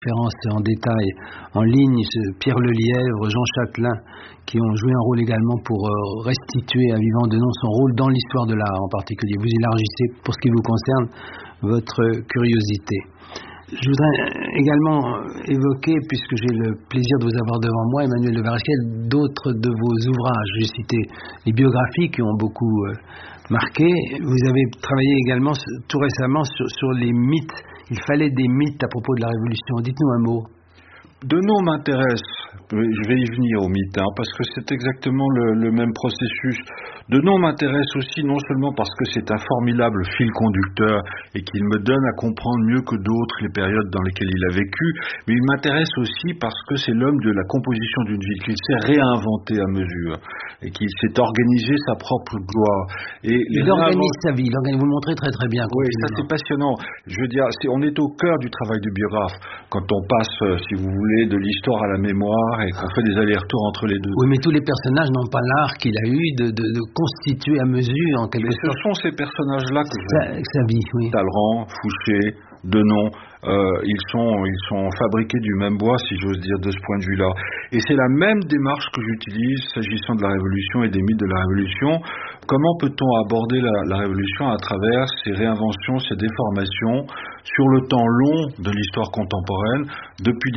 références en détail en ligne, Pierre Lelièvre, Jean Châtelain, qui ont joué un rôle également pour restituer à Vivant Denon son rôle dans l'histoire de l'art en particulier. Vous élargissez, pour ce qui vous concerne, votre curiosité. Je voudrais également évoquer, puisque j'ai le plaisir de vous avoir devant moi, Emmanuel de Varesquiel, d'autres de vos ouvrages. J'ai cité les biographies qui ont beaucoup marqué. Vous avez travaillé également tout récemment sur les mythes. Il fallait des mythes à propos de la Révolution. Dites-nous un mot. Denon m'intéresse, je vais y venir au mythe, parce que c'est exactement le même processus. Denon m'intéresse aussi non seulement parce que c'est un formidable fil conducteur et qu'il me donne à comprendre mieux que d'autres les périodes dans lesquelles il a vécu, mais il m'intéresse aussi parce que c'est l'homme de la composition d'une ville qu'il s'est réinventé à mesure et qu'il s'est organisé sa propre gloire. Et il organise sa vie, vous le montrez très très bien. Oui, ça c'est passionnant. Je veux dire, on est au cœur du travail du biographe quand on passe, si vous voulez, de l'histoire à la mémoire et qu'on fait des allers-retours entre les deux. Oui, mais tous les personnages n'ont pas l'art qu'il a eu de constituer à mesure en quelque sorte. Ce sont ces personnages-là que sa vie, oui. Talleyrand, Fouché, Denon, ils sont fabriqués du même bois, si j'ose dire, de ce point de vue-là. Et c'est la même démarche que j'utilise s'agissant de la Révolution et des mythes de la Révolution. Comment peut-on aborder la Révolution à travers ces réinventions, ces déformations sur le temps long de l'histoire contemporaine, depuis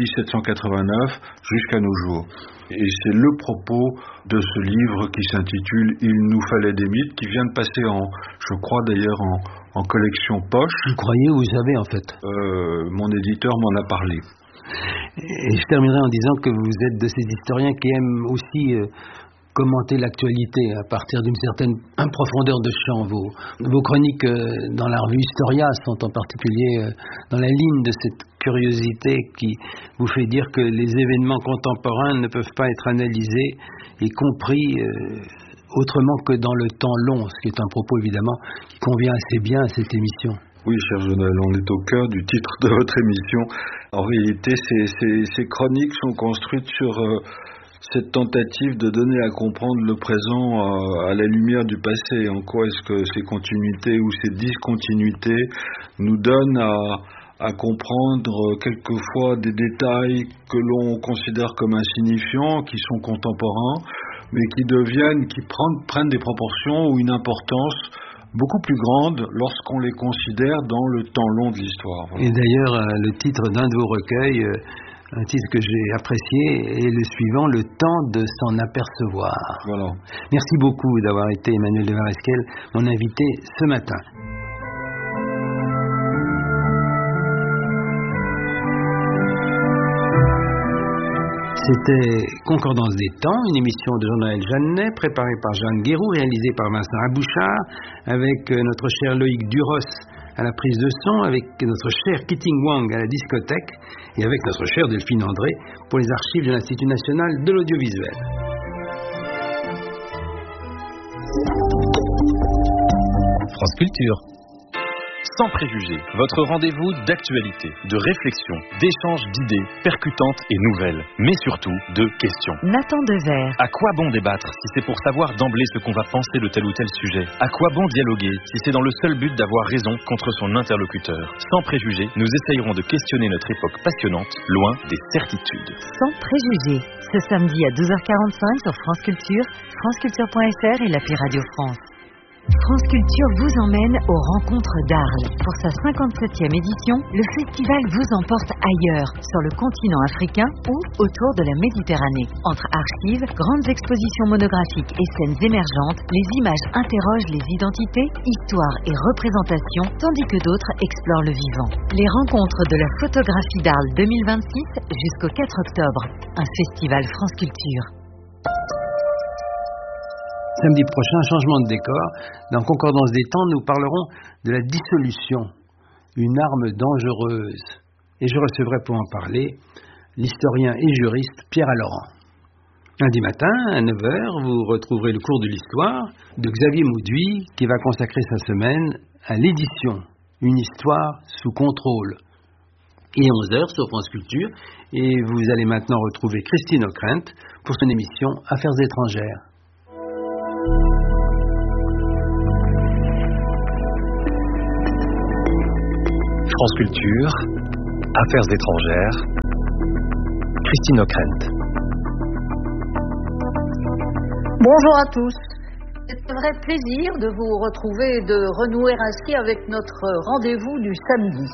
1789 jusqu'à nos jours. Et c'est le propos de ce livre qui s'intitule « Il nous fallait des mythes » qui vient de passer je crois d'ailleurs en collection poche. Vous croyez ou vous savez en fait Mon éditeur m'en a parlé. Et je terminerai en disant que vous êtes de ces historiens qui aiment aussi commenter l'actualité à partir d'une certaine profondeur de champ. Vos chroniques dans la revue Historia sont en particulier dans la ligne de cette curiosité qui vous fait dire que les événements contemporains ne peuvent pas être analysés et compris autrement que dans le temps long, ce qui est un propos évidemment qui convient assez bien à cette émission. Oui, cher Jonel, on est au cœur du titre de votre émission. En réalité, ces chroniques sont construites sur cette tentative de donner à comprendre le présent à la lumière du passé. En quoi est-ce que ces continuités ou ces discontinuités nous donnent à comprendre quelquefois des détails que l'on considère comme insignifiants, qui sont contemporains, mais qui prennent des proportions ou une importance beaucoup plus grande lorsqu'on les considère dans le temps long de l'histoire. Voilà. Et d'ailleurs, le titre d'un de vos recueils, un titre que j'ai apprécié, est le suivant, Le temps de s'en apercevoir. Voilà. Merci beaucoup d'avoir été, Emmanuel de Varesquiel, mon invité ce matin. C'était Concordance des temps, une émission de Jean-Noël Jeannet, préparée par Jeanne Guéroux, réalisée par Vincent Abouchard, avec notre cher Loïc Duros à la prise de son, avec notre cher Keating Wang à la discothèque, et avec notre cher Delphine André pour les archives de l'Institut national de l'audiovisuel. France Culture. Sans préjugés, votre rendez-vous d'actualité, de réflexion, d'échange d'idées percutantes et nouvelles, mais surtout de questions. Nathan Dever. À quoi bon débattre si c'est pour savoir d'emblée ce qu'on va penser de tel ou tel sujet? À quoi bon dialoguer si c'est dans le seul but d'avoir raison contre son interlocuteur? Sans préjugés, nous essayerons de questionner notre époque passionnante, loin des certitudes. Sans préjugés, ce samedi à 12h45 sur France Culture, franceculture.fr et l'appli Radio France. France Culture vous emmène aux rencontres d'Arles. Pour sa 57e édition, le festival vous emporte ailleurs, sur le continent africain ou autour de la Méditerranée. Entre archives, grandes expositions monographiques et scènes émergentes, les images interrogent les identités, histoires et représentations, tandis que d'autres explorent le vivant. Les rencontres de la photographie d'Arles 2026 jusqu'au 4 octobre. Un festival France Culture. Samedi prochain, changement de décor. Dans Concordance des temps, nous parlerons de la dissolution, une arme dangereuse. Et je recevrai pour en parler l'historien et juriste Pierre Allaurent. Lundi matin, à 9h, vous retrouverez le cours de l'histoire de Xavier Mauduit, qui va consacrer sa semaine à l'édition, une histoire sous contrôle. Et 11h sur France Culture, et vous allez maintenant retrouver Christine Ockrent pour son émission Affaires étrangères. France Culture, Affaires étrangères, Christine Ockrent. Bonjour à tous. C'est un vrai plaisir de vous retrouver et de renouer ainsi avec notre rendez-vous du samedi.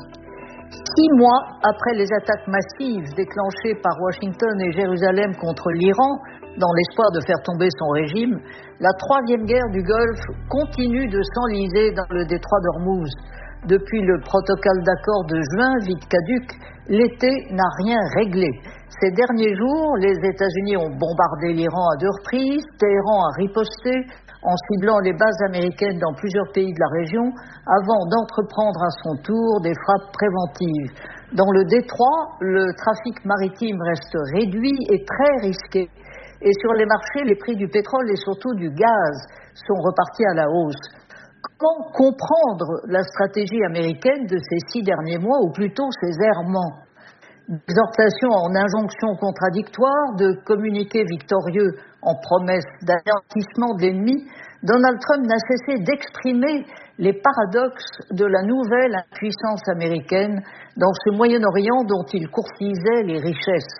6 mois après les attaques massives déclenchées par Washington et Jérusalem contre l'Iran, dans l'espoir de faire tomber son régime, la troisième guerre du Golfe continue de s'enliser dans le détroit d'Ormuz. Depuis le protocole d'accord de juin, vite caduc, l'été n'a rien réglé. Ces derniers jours, les États-Unis ont bombardé l'Iran à 2 reprises, Téhéran a riposté en ciblant les bases américaines dans plusieurs pays de la région avant d'entreprendre à son tour des frappes préventives. Dans le détroit, le trafic maritime reste réduit et très risqué. Et sur les marchés, les prix du pétrole et surtout du gaz sont repartis à la hausse. Comment comprendre la stratégie américaine de ces 6 derniers mois, ou plutôt ses errements ? D'exhortation en injonctions contradictoires, de communiqués victorieux en promesses d'anéantissement de l'ennemi, Donald Trump n'a cessé d'exprimer les paradoxes de la nouvelle impuissance américaine dans ce Moyen-Orient dont il courtisait les richesses.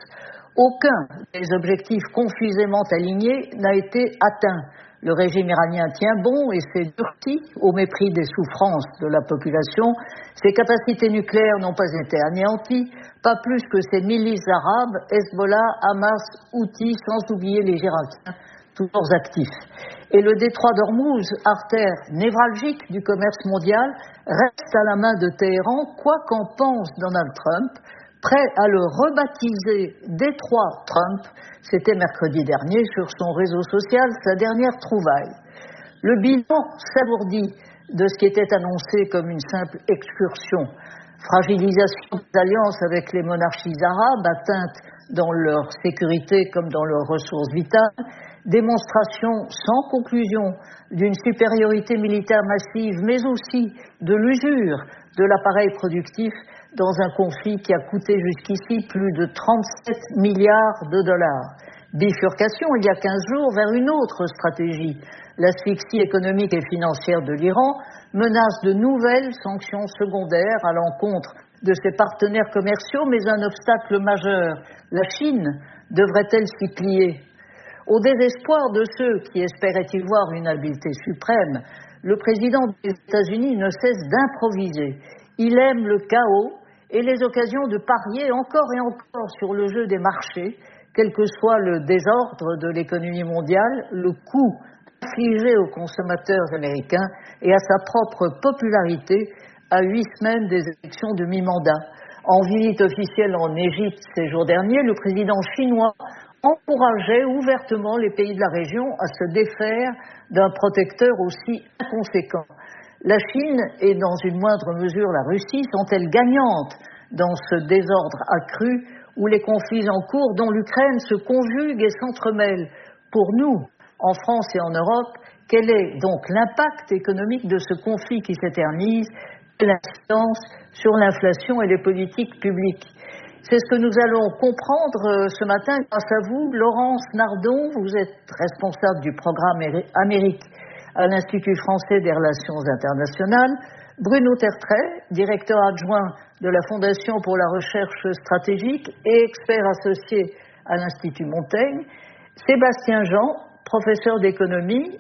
Aucun des objectifs confusément alignés n'a été atteint. Le régime iranien tient bon et s'est durci au mépris des souffrances de la population. Ses capacités nucléaires n'ont pas été anéanties, pas plus que ses milices arabes, Hezbollah, Hamas, Houthis, sans oublier les Irakiens, toujours actifs. Et le détroit d'Ormuz, artère névralgique du commerce mondial, reste à la main de Téhéran, quoi qu'en pense Donald Trump, prêt à le rebaptiser détroit Trump. C'était mercredi dernier sur son réseau social, sa dernière trouvaille. Le bilan s'alourdit de ce qui était annoncé comme une simple excursion. Fragilisation des alliances avec les monarchies arabes, atteintes dans leur sécurité comme dans leurs ressources vitales, démonstration sans conclusion d'une supériorité militaire massive, mais aussi de l'usure de l'appareil productif dans un conflit qui a coûté jusqu'ici plus de 37 milliards de dollars. Bifurcation, il y a 15 jours, vers une autre stratégie. L'asphyxie économique et financière de l'Iran menace de nouvelles sanctions secondaires à l'encontre de ses partenaires commerciaux, mais un obstacle majeur. La Chine devrait-elle s'y plier ? Au désespoir de ceux qui espéraient y voir une habileté suprême, le président des États-Unis ne cesse d'improviser. Il aime le chaos et les occasions de parier encore et encore sur le jeu des marchés, quel que soit le désordre de l'économie mondiale, le coût infligé aux consommateurs américains et à sa propre popularité à 8 semaines des élections de mi-mandat. En visite officielle en Égypte ces jours derniers, le président chinois encourageait ouvertement les pays de la région à se défaire d'un protecteur aussi inconséquent. La Chine et dans une moindre mesure la Russie sont-elles gagnantes dans ce désordre accru où les conflits en cours, dont l'Ukraine, se conjuguent et s'entremêlent? Pour nous, en France et en Europe, quel est donc l'impact économique de ce conflit qui s'éternise, et l'incidence sur l'inflation et les politiques publiques? C'est ce que nous allons comprendre ce matin grâce à vous. Laurence Nardon, vous êtes responsable du programme Amérique à l'Institut français des relations internationales. Bruno Tertrais, directeur adjoint de la Fondation pour la recherche stratégique et expert associé à l'Institut Montaigne. Sébastien Jean, professeur d'économie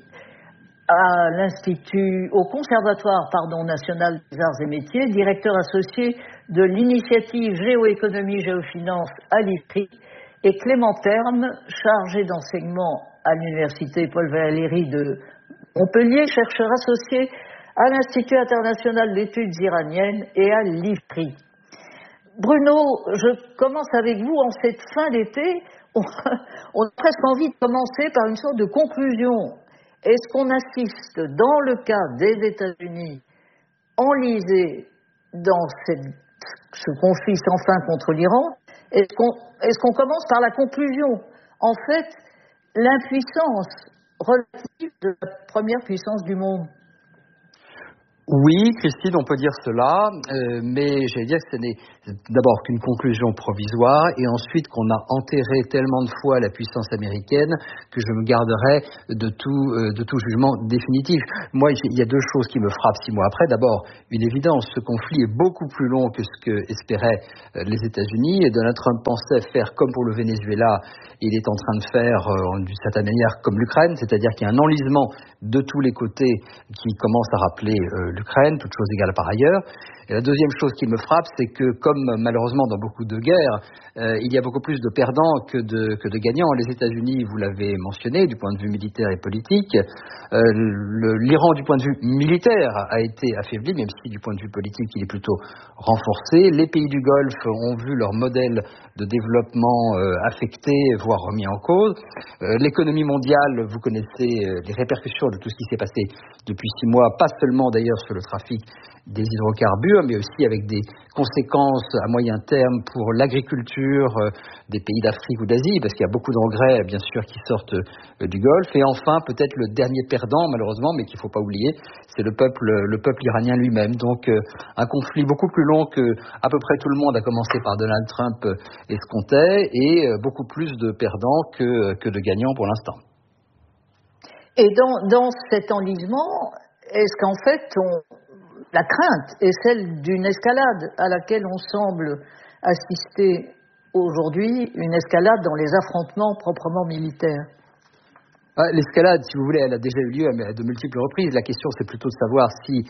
au Conservatoire national des arts et métiers, directeur associé de l'initiative Géoéconomie Géofinance à l'IFPRI, et Clément Terme, chargé d'enseignement à l'Université Paul Valéry de Montpellier, chercheur associé à l'Institut international d'études iraniennes et à l'IFPRI. Bruno, je commence avec vous. En cette fin d'été, on a presque envie de commencer par une sorte de conclusion. Est-ce qu'on assiste, dans le cas des États-Unis, enlisés dans ce conflit sans fin contre l'Iran, est-ce qu'on commence par la conclusion? En fait, l'impuissance relative de la première puissance du monde. Oui, Christine, on peut dire cela, mais j'allais dire que ce n'est d'abord qu'une conclusion provisoire et ensuite qu'on a enterré tellement de fois la puissance américaine que je me garderai de tout jugement définitif. Moi, il y a deux choses qui me frappent 6 mois après. D'abord, une évidence, ce conflit est beaucoup plus long que ce que espéraient les États-Unis et Donald Trump pensait faire comme pour le Venezuela, il est en train de faire d'une certaine manière comme l'Ukraine, c'est-à-dire qu'il y a un enlisement de tous les côtés qui commence à rappeler l'Ukraine, toutes choses égales par ailleurs. Et la deuxième chose qui me frappe, c'est que comme malheureusement dans beaucoup de guerres, il y a beaucoup plus de perdants que de gagnants. Les États-Unis, vous l'avez mentionné, du point de vue militaire et politique, l'Iran du point de vue militaire a été affaibli, même si du point de vue politique il est plutôt renforcé. Les pays du Golfe ont vu leur modèle de développement affecté, voire remis en cause. L'économie mondiale, vous connaissez les répercussions de tout ce qui s'est passé depuis 6 mois, pas seulement d'ailleurs sur le trafic des hydrocarbures, mais aussi avec des conséquences à moyen terme pour l'agriculture des pays d'Afrique ou d'Asie, parce qu'il y a beaucoup d'engrais, bien sûr, qui sortent du Golfe. Et enfin, peut-être le dernier perdant, malheureusement, mais qu'il ne faut pas oublier, c'est le peuple iranien lui-même. Donc, un conflit beaucoup plus long que à peu près tout le monde, à commencer par Donald Trump, escomptait, et beaucoup plus de perdants que de gagnants pour l'instant. Et dans cet enlisement, est-ce qu'en fait, la crainte est celle d'une escalade à laquelle on semble assister aujourd'hui, une escalade dans les affrontements proprement militaires? L'escalade, si vous voulez, elle a déjà eu lieu à de multiples reprises. La question, c'est plutôt de savoir si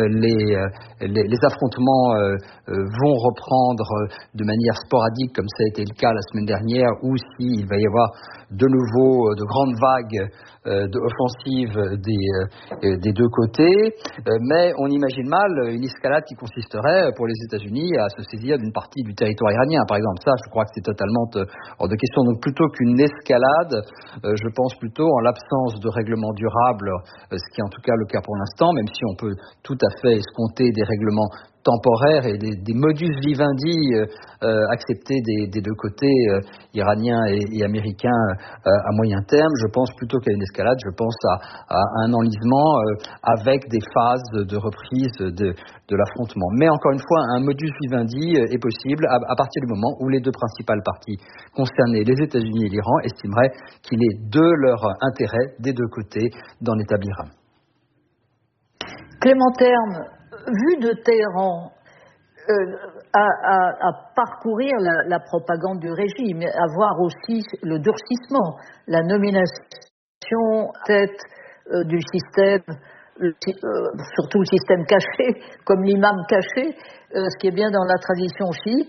les affrontements vont reprendre de manière sporadique, comme ça a été le cas la semaine dernière, ou s'il va y avoir de nouveau de grandes vagues offensives des deux côtés. Mais on imagine mal une escalade qui consisterait pour les États-Unis à se saisir d'une partie du territoire iranien, par exemple. Ça, je crois que c'est totalement hors de question. Donc, plutôt qu'une escalade, je pense plutôt en l'absence de règlements durables, ce qui est en tout cas le cas pour l'instant, même si on peut tout à fait escompter des règlements temporaires et des modus vivendi acceptés des deux côtés, iraniens et américains, à moyen terme. Je pense plutôt qu'à une escalade, je pense à un enlisement avec des phases de reprise de l'affrontement. Mais encore une fois, un modus vivendi est possible à partir du moment où les deux principales parties concernées, les États-Unis et l'Iran, estimeraient qu'il est de leur intérêt, des deux côtés, d'en établir un. Clément Terme, vu de Téhéran, à parcourir la propagande du régime, à voir aussi le durcissement, la nomination tête du système, surtout le système caché, comme l'imam caché, ce qui est bien dans la tradition chiite,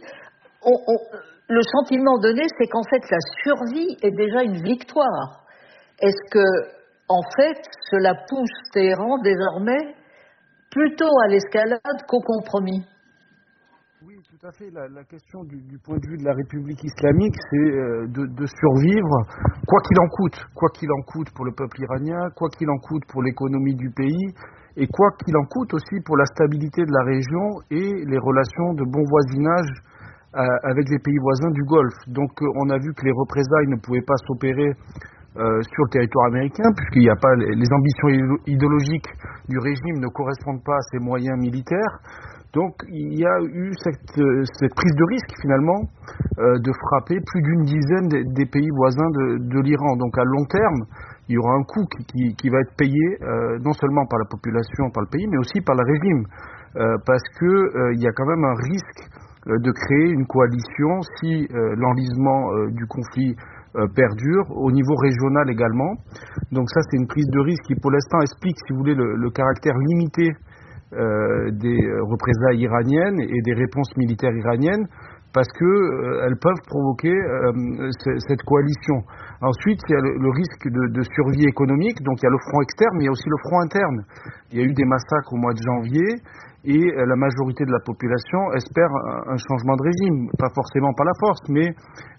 le sentiment donné, c'est qu'en fait la survie est déjà une victoire. Est-ce que, en fait, cela pousse Téhéran désormais plutôt à l'escalade qu'au compromis? Oui, tout à fait. La question du point de vue de la République islamique, c'est de survivre, quoi qu'il en coûte pour le peuple iranien, quoi qu'il en coûte pour l'économie du pays, et quoi qu'il en coûte aussi pour la stabilité de la région et les relations de bon voisinage avec les pays voisins du Golfe. Donc on a vu que les représailles ne pouvaient pas s'opérer sur le territoire américain, puisqu'il n'y a pas les ambitions idéologiques du régime ne correspondent pas à ses moyens militaires. Donc il y a eu cette prise de risque finalement de frapper plus d'une dizaine des pays voisins de l'Iran. Donc à long terme, il y aura un coût qui va être payé non seulement par la population, par le pays, mais aussi par le régime, parce que il y a quand même un risque de créer une coalition si l'enlisement du conflit perdure, au niveau régional également. Donc ça, c'est une prise de risque qui, pour l'instant, explique, si vous voulez, le caractère limité des représailles iraniennes et des réponses militaires iraniennes, parce que elles peuvent provoquer cette coalition. Ensuite, il y a le risque de survie économique, donc il y a le front externe, mais il y a aussi le front interne. Il y a eu des massacres au mois de janvier, et la majorité de la population espère un changement de régime, pas forcément par la force, mais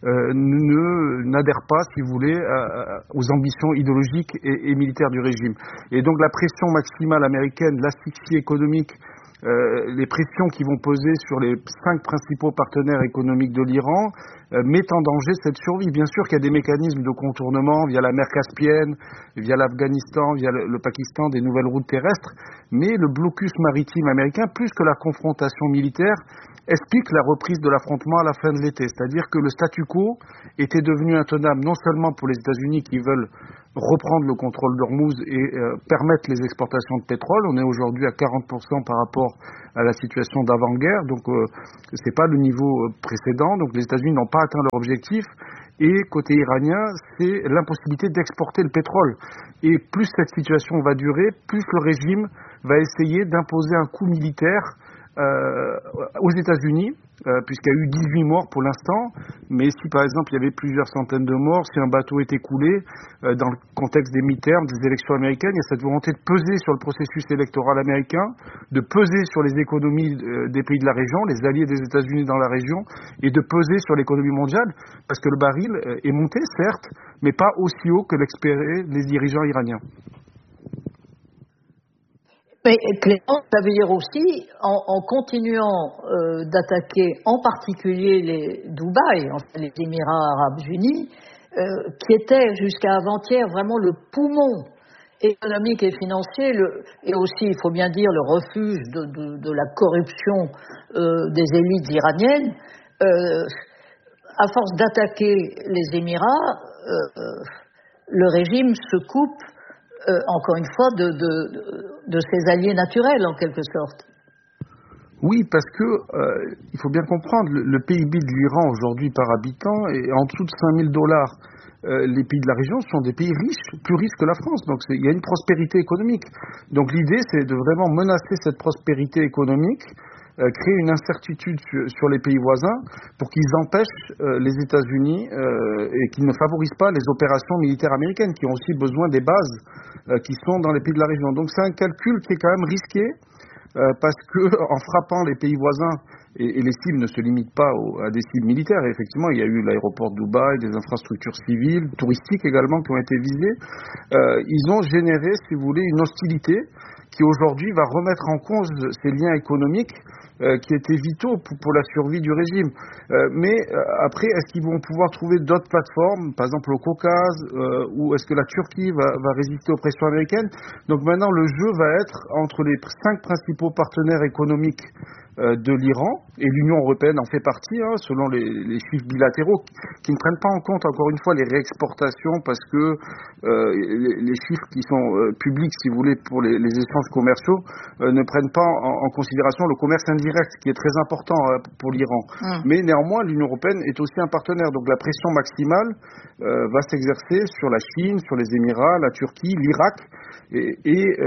n'adhère pas, si vous voulez, aux ambitions idéologiques et militaires du régime. Et donc la pression maximale américaine, l'asphyxie économique, les pressions qui vont peser sur les 5 principaux partenaires économiques de l'Iran met en danger cette survie. Bien sûr qu'il y a des mécanismes de contournement via la mer Caspienne, via l'Afghanistan, via le Pakistan, des nouvelles routes terrestres, mais le blocus maritime américain, plus que la confrontation militaire, explique la reprise de l'affrontement à la fin de l'été. C'est-à-dire que le statu quo était devenu intenable non seulement pour les États-Unis qui veulent reprendre le contrôle d'Ormuz et permettre les exportations de pétrole. On est aujourd'hui à 40% par rapport à la situation d'avant-guerre, donc c'est pas le niveau précédent. Donc les États-Unis n'ont pas atteint leur objectif. Et côté iranien, c'est l'impossibilité d'exporter le pétrole. Et plus cette situation va durer, plus le régime va essayer d'imposer un coup militaire aux États-Unis, puisqu'il y a eu 18 morts pour l'instant, mais si par exemple il y avait plusieurs centaines de morts, si un bateau était coulé, dans le contexte des mi-termes, des élections américaines, il y a cette volonté de peser sur le processus électoral américain, de peser sur les économies des pays de la région, les alliés des États-Unis dans la région, et de peser sur l'économie mondiale, parce que le baril est monté, certes, mais pas aussi haut que l'expéraient les dirigeants iraniens. Mais clairement, ça veut dire aussi, en continuant d'attaquer en particulier les Dubaï, enfin les Émirats Arabes Unis, qui étaient jusqu'à avant-hier vraiment le poumon économique et financier, et aussi, il faut bien dire, le refuge de la corruption des élites iraniennes, à force d'attaquer les Émirats, le régime se coupe encore une fois, de ses alliés naturels, en quelque sorte. Oui, parce que il faut bien comprendre, le PIB de l'Iran aujourd'hui par habitant est en dessous de $5 000. Les pays de la région sont des pays riches, plus riches que la France. Donc il y a une prospérité économique. Donc l'idée, c'est de vraiment menacer cette prospérité économique, créer une incertitude sur les pays voisins pour qu'ils empêchent les États-Unis et qu'ils ne favorisent pas les opérations militaires américaines qui ont aussi besoin des bases qui sont dans les pays de la région. Donc c'est un calcul qui est quand même risqué parce que en frappant les pays voisins, et les cibles ne se limitent pas à des cibles militaires. Et effectivement, il y a eu l'aéroport de Dubaï, des infrastructures civiles, touristiques également qui ont été visées. Ils ont généré, si vous voulez, une hostilité qui aujourd'hui va remettre en cause ces liens économiques qui étaient vitaux pour la survie du régime. Mais après, est-ce qu'ils vont pouvoir trouver d'autres plateformes, par exemple au Caucase, ou est-ce que la Turquie va résister aux pressions américaines? Donc maintenant, le jeu va être entre les 5 principaux partenaires économiques de l'Iran, et l'Union européenne en fait partie, selon les chiffres bilatéraux, qui ne prennent pas en compte, encore une fois, les réexportations, parce que les chiffres qui sont publics, si vous voulez, pour les échanges commerciaux, ne prennent pas en considération le commerce indirect, qui est très important pour l'Iran. Mais néanmoins, l'Union européenne est aussi un partenaire, donc la pression maximale va s'exercer sur la Chine, sur les Émirats, la Turquie, l'Irak, et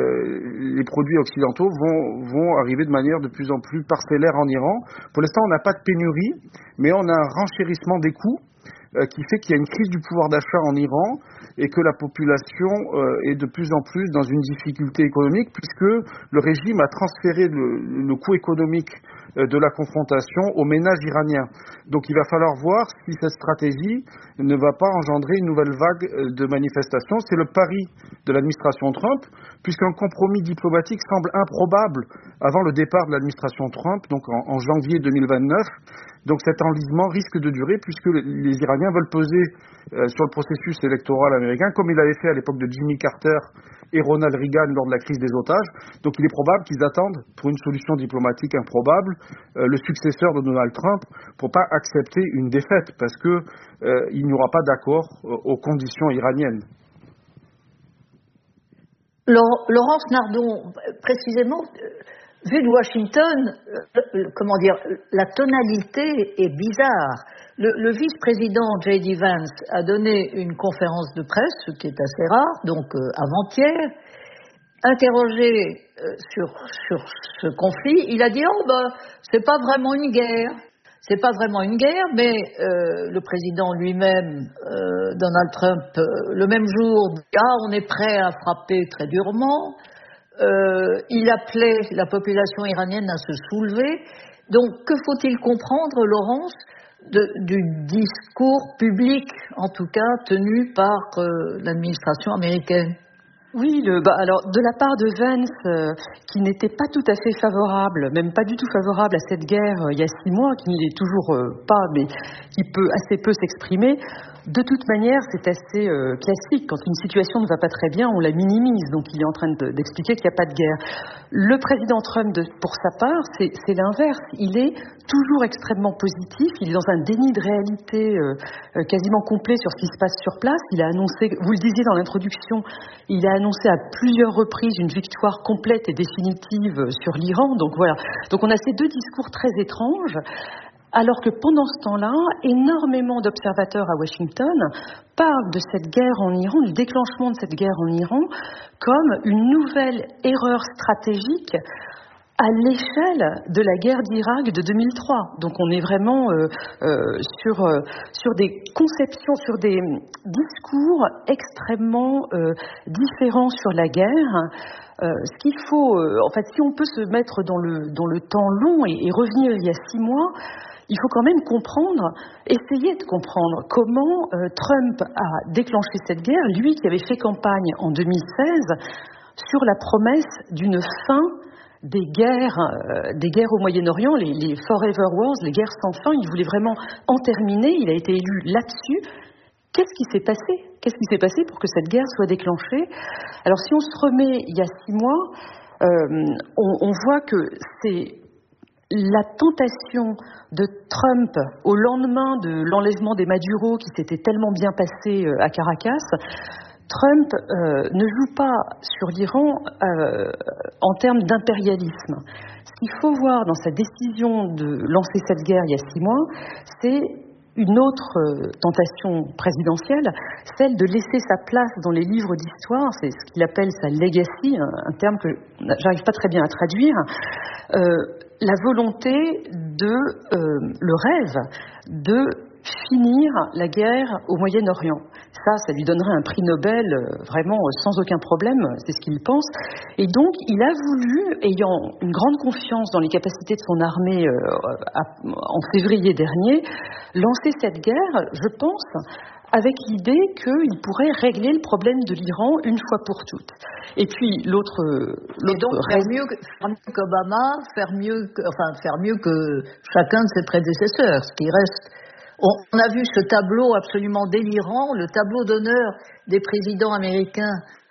les produits occidentaux vont arriver de manière de plus en plus parcellaire en Iran. Pour l'instant, on n'a pas de pénurie, mais on a un renchérissement des coûts qui fait qu'il y a une crise du pouvoir d'achat en Iran et que la population est de plus en plus dans une difficulté économique puisque le régime a transféré le coût économique de la confrontation aux ménages iraniens. Donc il va falloir voir si cette stratégie ne va pas engendrer une nouvelle vague de manifestations. C'est le pari de l'administration Trump, puisqu'un compromis diplomatique semble improbable avant le départ de l'administration Trump, donc en janvier 2029. Donc cet enlisement risque de durer puisque les Iraniens veulent peser sur le processus électoral américain, comme il avait fait à l'époque de Jimmy Carter et Ronald Reagan lors de la crise des otages. Donc il est probable qu'ils attendent, pour une solution diplomatique improbable, le successeur de Donald Trump pour pas accepter une défaite, parce que il n'y aura pas d'accord aux conditions iraniennes. Laurence Nardon, précisément, vu de Washington, la tonalité est bizarre. Le vice-président J.D. Vance a donné une conférence de presse, ce qui est assez rare, donc avant-hier, interrogé sur ce conflit. Il a dit c'est pas vraiment une guerre. C'est pas vraiment une guerre, mais le président lui-même, Donald Trump, le même jour, dit on est prêt à frapper très durement. Il appelait la population iranienne à se soulever. Donc, que faut-il comprendre, Laurence, du discours public, en tout cas, tenu par l'administration américaine? Oui, alors de la part de Vance, qui n'était pas tout à fait favorable, même pas du tout favorable à cette guerre il y a 6 mois, qui ne l'est toujours pas, mais qui peut assez peu s'exprimer. De toute manière, c'est assez classique. Quand une situation ne va pas très bien, on la minimise. Donc il est en train d'expliquer qu'il n'y a pas de guerre. Le président Trump, pour sa part, c'est l'inverse. Il est toujours extrêmement positif. Il est dans un déni de réalité quasiment complet sur ce qui se passe sur place. Il a annoncé, vous le disiez dans l'introduction, il a annoncé à plusieurs reprises une victoire complète et définitive sur l'Iran. Donc voilà. Donc on a ces deux discours très étranges. Alors que pendant ce temps-là, énormément d'observateurs à Washington parlent de cette guerre en Iran, du déclenchement de cette guerre en Iran, comme une nouvelle erreur stratégique à l'échelle de la guerre d'Irak de 2003. Donc on est vraiment sur des conceptions, sur des discours extrêmement différents sur la guerre. Ce qu'il faut, en fait, si on peut se mettre dans le temps long et revenir il y a 6 mois, il faut quand même essayer de comprendre comment Trump a déclenché cette guerre, lui qui avait fait campagne en 2016 sur la promesse d'une fin des guerres au Moyen-Orient, les Forever Wars, les guerres sans fin. Il voulait vraiment en terminer. Il a été élu là-dessus. Qu'est-ce qui s'est passé ? Qu'est-ce qui s'est passé pour que cette guerre soit déclenchée ? Alors, si on se remet il y a 6 mois, on voit que c'est la tentation de Trump au lendemain de l'enlèvement des Maduro qui s'était tellement bien passé à Caracas. Trump ne joue pas sur l'Iran en termes d'impérialisme. Ce qu'il faut voir dans sa décision de lancer cette guerre il y a 6 mois, c'est une autre tentation présidentielle, celle de laisser sa place dans les livres d'histoire, c'est ce qu'il appelle sa legacy, un terme que j'arrive pas très bien à traduire, la volonté le rêve de finir la guerre au Moyen-Orient. Ça lui donnerait un prix Nobel vraiment sans aucun problème, c'est ce qu'il pense. Et donc, il a voulu, ayant une grande confiance dans les capacités de son armée en février dernier, lancer cette guerre, je pense, avec l'idée qu'il pourrait régler le problème de l'Iran une fois pour toutes. Et puis l'autre faire mieux qu'Obama, faire mieux que chacun de ses prédécesseurs, ce qui reste. On a vu ce tableau absolument délirant, le tableau d'honneur des présidents américains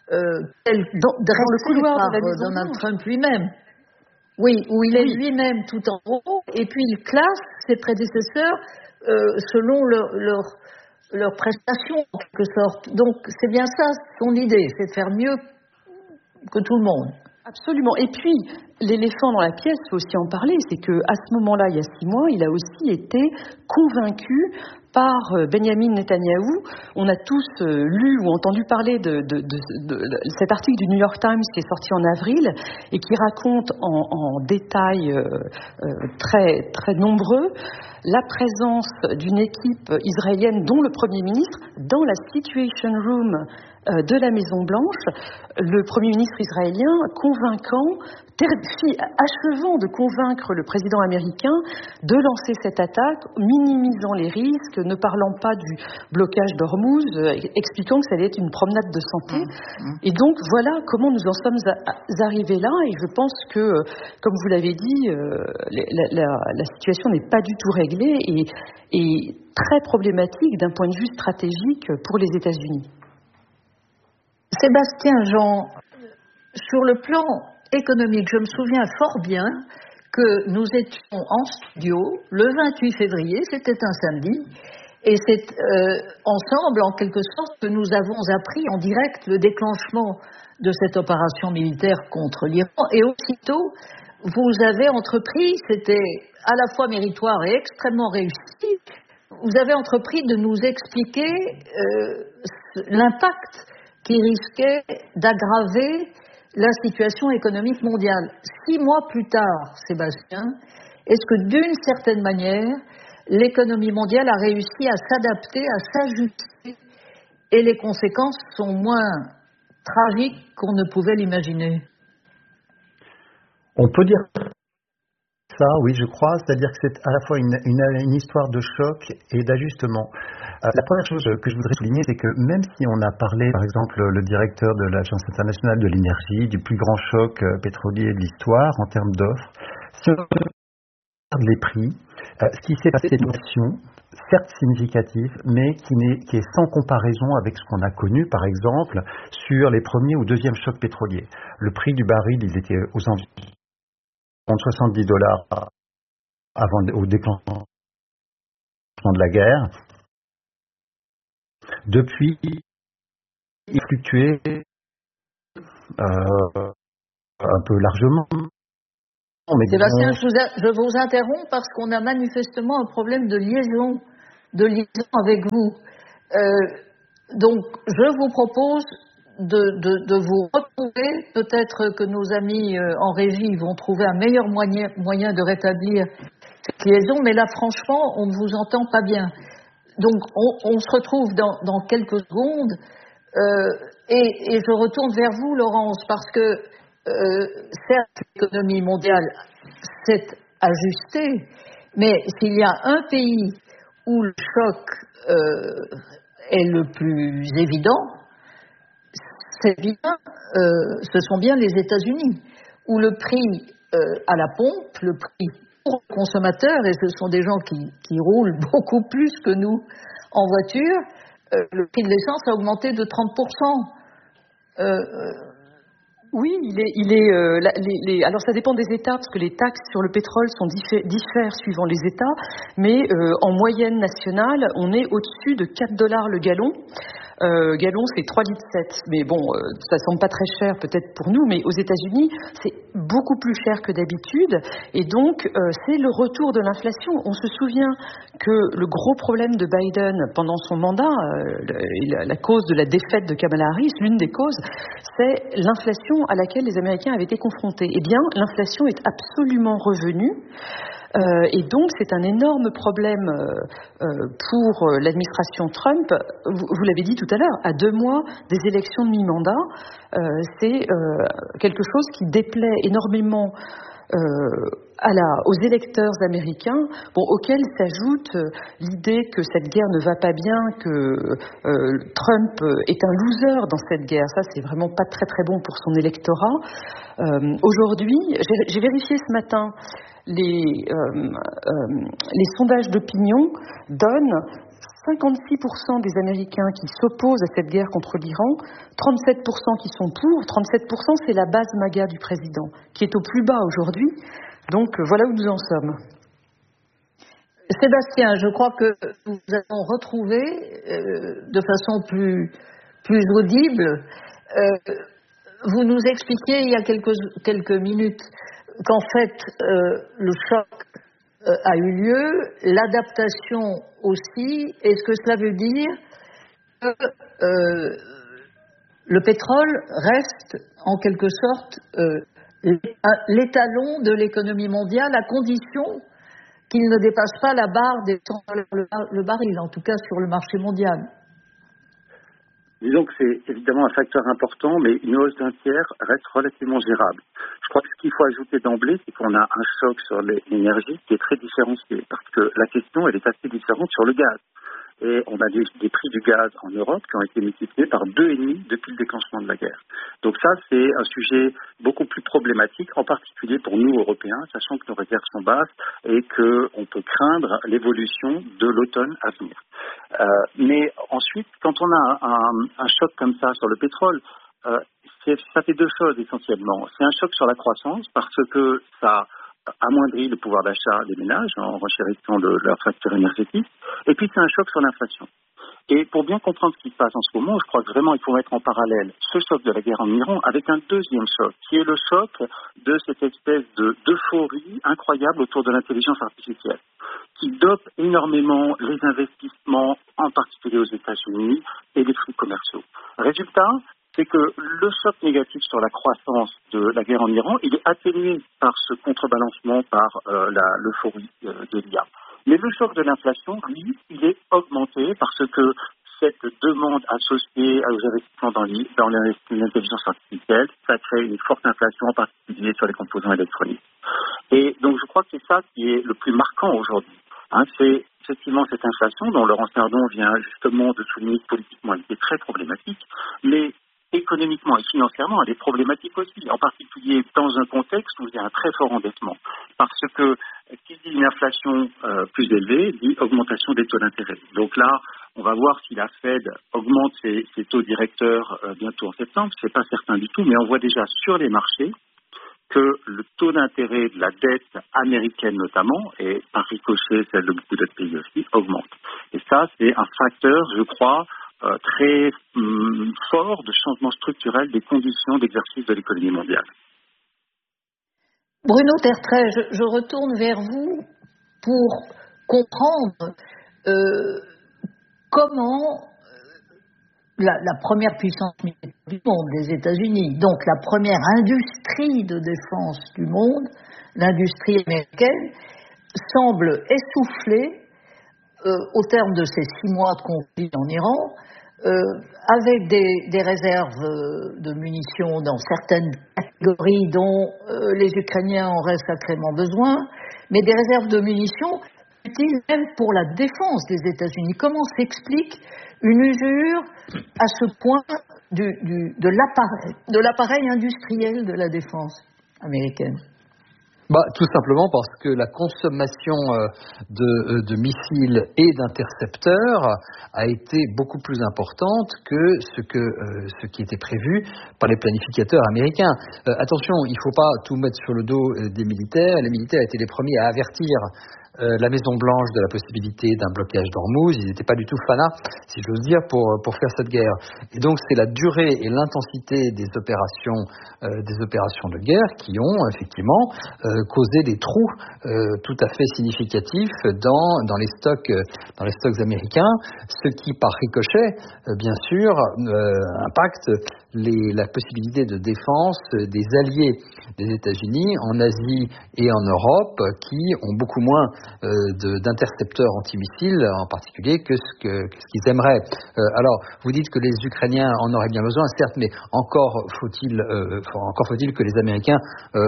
dans le couloir de la Maison Donald Trump lui-même. Oui, où il est lui-même tout en haut, et puis il classe ses prédécesseurs selon leur prestation, en quelque sorte. Donc c'est bien ça son idée, c'est de faire mieux que tout le monde. Absolument. Et puis, l'éléphant dans la pièce, il faut aussi en parler, c'est qu'à ce moment-là, il y a 6 mois, il a aussi été convaincu par Benjamin Netanyahou. On a tous lu ou entendu parler de cet article du New York Times qui est sorti en avril et qui raconte en détails très, très nombreux la présence d'une équipe israélienne, dont le Premier ministre, dans la Situation Room de la Maison-Blanche, le Premier ministre israélien achevant de convaincre le président américain de lancer cette attaque, minimisant les risques, ne parlant pas du blocage d'Ormuz, expliquant que ça allait être une promenade de santé. Et donc voilà comment nous en sommes arrivés là, et je pense que, comme vous l'avez dit, la situation n'est pas du tout réglée et très problématique d'un point de vue stratégique pour les États-Unis. Sébastien Jean, sur le plan économique, je me souviens fort bien que nous étions en studio le 28 février, c'était un samedi, et c'est ensemble, en quelque sorte, que nous avons appris en direct le déclenchement de cette opération militaire contre l'Iran. Et aussitôt, vous avez entrepris, c'était à la fois méritoire et extrêmement réussi, vous avez entrepris de nous expliquer l'impact qui risquait d'aggraver la situation économique mondiale. 6 mois plus tard, Sébastien, est-ce que d'une certaine manière, l'économie mondiale a réussi à s'adapter, à s'ajuster, et les conséquences sont moins tragiques qu'on ne pouvait l'imaginer? On peut dire ça, oui, je crois, c'est-à-dire que c'est à la fois une histoire de choc et d'ajustement. La première chose que je voudrais souligner, c'est que même si on a parlé, par exemple, le directeur de l'Agence internationale de l'énergie, du plus grand choc pétrolier de l'histoire en termes d'offres, si on regarde les prix, ce qui s'est passé, c'est une action certes significative, mais qui est sans comparaison avec ce qu'on a connu, par exemple, sur les premiers ou deuxièmes chocs pétroliers. Le prix du baril, il était aux environs de $70 au déclenchement de la guerre. Depuis, il a fluctué un peu largement. Mais Sébastien, je vous interromps parce qu'on a manifestement un problème de liaison avec vous. Donc, je vous propose de vous retrouver. Peut-être que nos amis en régie vont trouver un meilleur moyen de rétablir cette liaison, mais là, franchement, on ne vous entend pas bien. Donc, on se retrouve dans quelques secondes. Et je retourne vers vous, Laurence, parce que certes, l'économie mondiale s'est ajustée, mais s'il y a un pays où le choc est le plus évident, c'est bien, ce sont bien les États-Unis, où le prix à la pompe, le prix pour le consommateur, et ce sont des gens qui roulent beaucoup plus que nous en voiture, le prix de l'essence a augmenté de 30%. Oui, alors ça dépend des États, parce que les taxes sur le pétrole diffèrent suivant les États, mais en moyenne nationale, on est au-dessus de $4 le gallon. Gallon, c'est 3,7 litres. Mais bon, ça semble pas très cher peut-être pour nous, mais aux États-Unis, c'est beaucoup plus cher que d'habitude. Et donc, c'est le retour de l'inflation. On se souvient que le gros problème de Biden pendant son mandat, la cause de la défaite de Kamala Harris, l'une des causes, c'est l'inflation à laquelle les Américains avaient été confrontés. Eh bien, l'inflation est absolument revenue. Et donc, c'est un énorme problème pour l'administration Trump. Vous l'avez dit tout à l'heure, à 2 mois des élections de mi-mandat, c'est quelque chose qui déplaît énormément aux électeurs américains, auxquels s'ajoute l'idée que cette guerre ne va pas bien, que Trump est un loser dans cette guerre. Ça, c'est vraiment pas très très bon pour son électorat. Aujourd'hui, j'ai vérifié ce matin, les sondages d'opinion donnent 56% des Américains qui s'opposent à cette guerre contre l'Iran, 37% qui sont pour, 37% c'est la base MAGA du président, qui est au plus bas aujourd'hui. Donc voilà où nous en sommes. Sébastien, je crois que nous allons retrouver de façon plus audible. Vous nous expliquiez il y a quelques minutes qu'en fait le choc a eu lieu, l'adaptation aussi. Est-ce que cela veut dire que le pétrole reste en quelque sorte l'étalon de l'économie mondiale à condition qu'il ne dépasse pas la barre des $100 le baril, en tout cas sur le marché mondial? Disons que c'est évidemment un facteur important, mais une hausse d'un tiers reste relativement gérable. Je crois que ce qu'il faut ajouter d'emblée, c'est qu'on a un choc sur l'énergie qui est très différencié, parce que la question, elle est assez différente sur le gaz. Et on a des prix du gaz en Europe qui ont été multipliés par 2,5 depuis le déclenchement de la guerre. Donc ça, c'est un sujet beaucoup plus problématique, en particulier pour nous, Européens, sachant que nos réserves sont basses et qu'on peut craindre l'évolution de l'automne à venir. Mais ensuite, quand on a un choc comme ça sur le pétrole, ça fait 2 choses essentiellement. C'est un choc sur la croissance parce que ça amoindrit le pouvoir d'achat des ménages en renchérissant leur facture énergétique. Et puis c'est un choc sur l'inflation. Et pour bien comprendre ce qui se passe en ce moment, je crois que vraiment il faut mettre en parallèle ce choc de la guerre en Iran avec un deuxième choc, qui est le choc de cette espèce d'euphorie incroyable autour de l'intelligence artificielle, qui dope énormément les investissements, en particulier aux États-Unis, et les flux commerciaux. Résultat, c'est que le choc négatif sur la croissance de la guerre en Iran, il est atténué par ce contrebalancement par l'euphorie de l'IA. Mais le choc de l'inflation, lui, il est augmenté parce que cette demande associée aux investissements dans l'intelligence artificielle, ça crée une forte inflation, en particulier sur les composants électroniques. Et donc je crois que c'est ça qui est le plus marquant aujourd'hui. C'est effectivement cette inflation dont Laurence Nardon vient justement de souligner que politiquement elle était très problématique, mais économiquement et financièrement elle est problématique aussi, en particulier dans un contexte où il y a un très fort endettement. Parce que qui dit une inflation plus élevée dit augmentation des taux d'intérêt. Donc là, on va voir si la Fed augmente ses taux directeurs bientôt en septembre, c'est pas certain du tout, mais on voit déjà sur les marchés que le taux d'intérêt de la dette américaine notamment, et par ricochet celle de beaucoup d'autres pays aussi, augmente. Et ça, c'est un facteur, je crois, très fort de changement structurel des conditions d'exercice de l'économie mondiale. Bruno Tertrais, je retourne vers vous pour comprendre comment la première puissance militaire du monde, les États-Unis, donc la première industrie de défense du monde, l'industrie américaine, semble essoufflée au terme de ces 6 mois de conflit en Iran, avec des réserves de munitions dans certaines catégories dont les Ukrainiens auraient sacrément besoin, mais des réserves de munitions utiles même pour la défense des États-Unis. Comment s'explique une usure à ce point de l'appareil industriel de la défense américaine? Tout simplement parce que la consommation de missiles et d'intercepteurs a été beaucoup plus importante que ce qui était prévu par les planificateurs américains. Attention, il ne faut pas tout mettre sur le dos des militaires. Les militaires étaient les premiers à avertir la Maison-Blanche de la possibilité d'un blocage d'Ormuz. Ils n'étaient pas du tout fanats, si j'ose dire, pour faire cette guerre. Et donc, c'est la durée et l'intensité des opérations de guerre qui ont effectivement causé des trous tout à fait significatifs dans les stocks américains, ce qui, par ricochet, bien sûr, impacte la possibilité de défense des alliés des États-Unis en Asie et en Europe, qui ont beaucoup moins d'intercepteurs antimissiles en particulier que ce qu'ils aimeraient. Alors, vous dites que les Ukrainiens en auraient bien besoin, certes, mais encore faut-il que les Américains